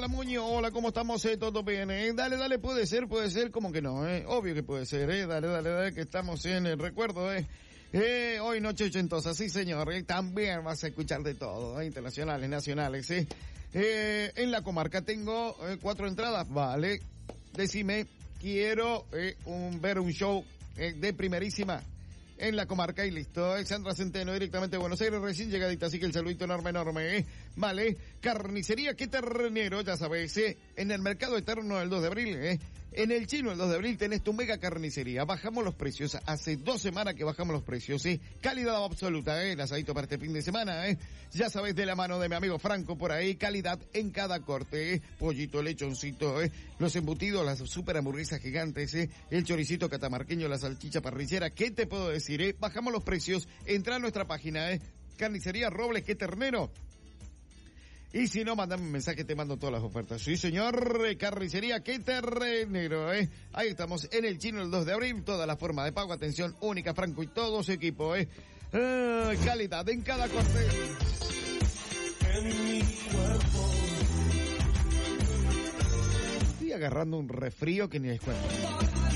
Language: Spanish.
Muñoz, hola, ¿cómo estamos? ¿Todo bien? Dale, puede ser, como que no, obvio que puede ser, dale, que estamos en el recuerdo, hoy noche ochentosa, sí señor, también vas a escuchar de todo, internacionales, nacionales, en la comarca tengo 4 entradas, vale, decime, quiero ver un show de primerísima en la comarca y listo. Sandra Centeno directamente de Buenos Aires, recién llegadita, así que el saludito enorme, vale. Carnicería Qué Ternero, ya sabes, en el Mercado Eterno el 2 de abril, en el Chino el 2 de abril tenés tu mega carnicería, bajamos los precios, hace 2 semanas que bajamos los precios, calidad absoluta, el asadito para este fin de semana, ya sabes, de la mano de mi amigo Franco por ahí, calidad en cada corte, pollito, lechoncito, los embutidos, las super hamburguesas gigantes, el choricito catamarqueño, la salchicha parrillera, ¿qué te puedo decir? Bajamos los precios, entra a nuestra página, Carnicería Robles Qué Ternero. Y si no, mandame un mensaje, te mando todas las ofertas. Sí, señor, Carnicería Qué Ternero, Ahí estamos en el Chino el 2 de abril, toda la forma de pago, atención única, Franco y todo su equipo, calidad en cada corte. En mi cuerpo. Estoy agarrando un resfrío que ni les cuento.